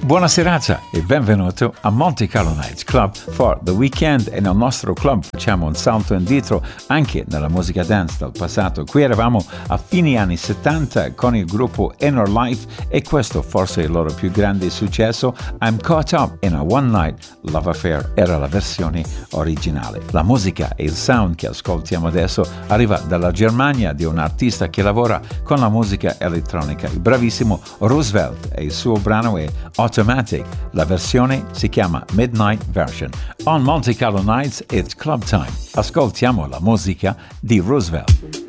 Buona serata e benvenuto a Monte Carlo Nights Club for the Weekend, e nel nostro club facciamo un salto indietro anche nella musica dance del passato. Qui eravamo a fine anni 70 con il gruppo Inner Life e questo forse è il loro più grande successo, I'm Caught Up in a One Night Love Affair, era la versione originale. La musica e il sound che ascoltiamo adesso arriva dalla Germania, di un artista che lavora con la musica elettronica, il bravissimo Roosevelt, e il suo brano è Automatic. La versione si chiama Midnight Version. On Monte Carlo Nights, it's club time. Ascoltiamo la musica di Roosevelt.